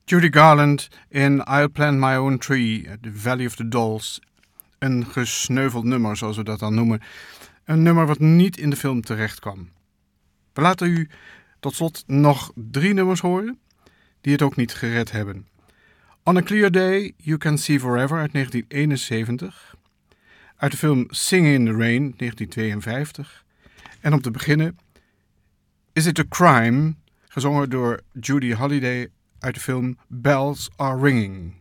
Judy Garland in I'll Plant My Own Tree, The Valley of the Dolls. Een gesneuveld nummer, zoals we dat dan noemen. Een nummer wat niet in de film terecht kwam. We laten u tot slot nog 3 nummers horen die het ook niet gered hebben. On a Clear Day, You Can See Forever uit 1971. Uit de film Singing in the Rain, 1952. En om te beginnen Is It a Crime, gezongen door Judy Holliday uit de film Bells Are Ringing.